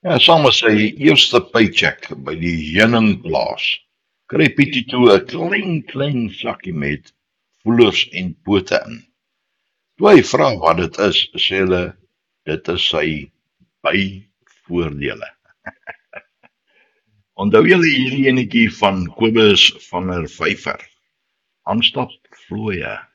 Ja, saam met sy eerste paycheck by die heuningplaas, kry Pietie toe 'n klein vlakkie met voelers en pote in. Toe hy vra wat dit is, sê hulle dit is sy byvoordele. Onthou julle hierdie enetjie van Kobus van der Vyver? Aanstap vloeie.